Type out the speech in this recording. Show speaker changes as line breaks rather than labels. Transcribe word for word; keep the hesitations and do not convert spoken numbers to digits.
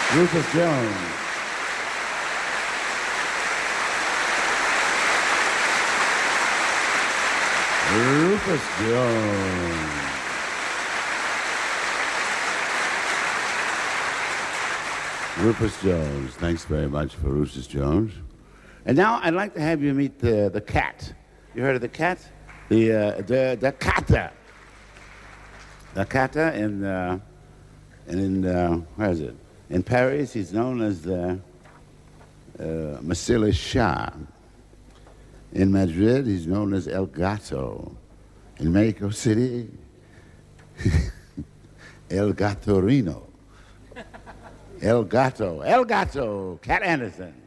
Rufus Jones. Rufus Jones. Rufus Jones. Thanks very much for Rufus Jones. And now I'd like to have you meet the, the cat. You heard of the cat? The, uh, the, the kata. The kata in, uh, and in, uh, where is it? In Paris, he's known as the uh, Monsieur le Chat. In Madrid, he's known as El Gato. In Mexico City, El Gatorino. El Gato. El Gato. Cat Anderson.